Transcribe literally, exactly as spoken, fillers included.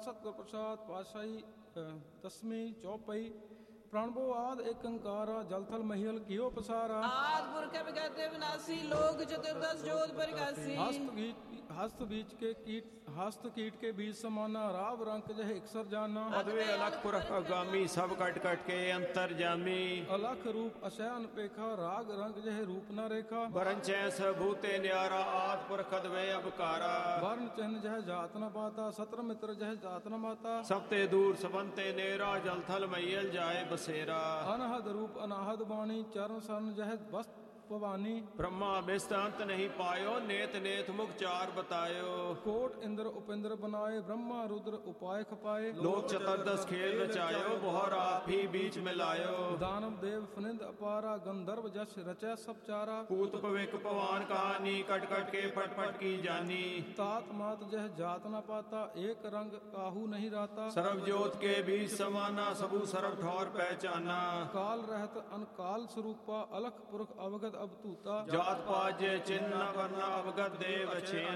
सतगुर प्रसाद पातशाही दसवीं चौपाई प्रणबो आद एक अंकारा जलथल महियल कियो पसारा आद पुरख विगते विनाशी लोक चतुर्दश जोत परिकासी हस्त गीत हस्त बीच के कीट हस्त कीट के बीच समाना राव रंक जह इकसर जाना अद्वे अलख पुरख अगामी सब कट कट के अंतर जामी अलख रूप अशयन पेखा राग रंग जह रूप न रेखा वरण चैस भूते न्यारा आद पुरख अद्वे अबकारा वर्ण चिन्ह जह जात न पाता सत्र मित्र जह जात न माता सबते दूर सबंते नेरा जलथल मैयल जाए बसेरा अनहद रूप अनाहद बाणी चरण सन जह वस्त पवानी ब्रह्मा बिस्तंत नहीं पायो नेत नेत मुख चार बतायो कोट इंद्र उपेंद्र बनाए ब्रह्मा रुद्र उपाय खपाए लोक चतुर्दश खेल रचायो बोहर आप ही बीच में लायो दानव देव फनिंद अपारा गंधर्व जश रचय सब चारा पूत पविक पवान कहानी कट कट के पट पट की जानी तात मात जह जात न पाता एक रंग काहू नहीं राता सर्व जोत के बीच समाना सबू सर्व ठौर पहचाना काल रहत अनकाल स्वरूपा अलख पुरख अवगत अवतूता जात पाज चिन्ह वर्ण अवगत देव छेन